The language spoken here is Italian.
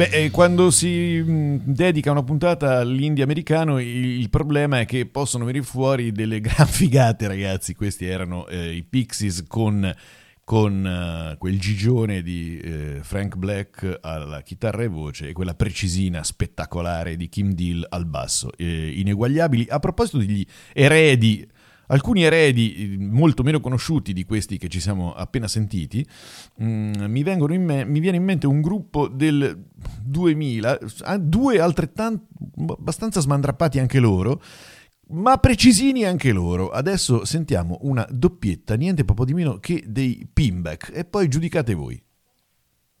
Quando si dedica una puntata all'indie americano, il problema è che possono venire fuori delle gran figate, ragazzi. Questi erano i Pixies con quel gigione di Frank Black alla chitarra e voce e quella precisina spettacolare di Kim Deal al basso, ineguagliabili. A proposito degli eredi, alcuni eredi molto meno conosciuti di questi che ci siamo appena sentiti, mi viene in mente un gruppo del 2000, due altrettanto abbastanza smandrappati anche loro, ma precisini anche loro. Adesso sentiamo una doppietta, niente po' di meno che dei Pinback, e poi giudicate voi.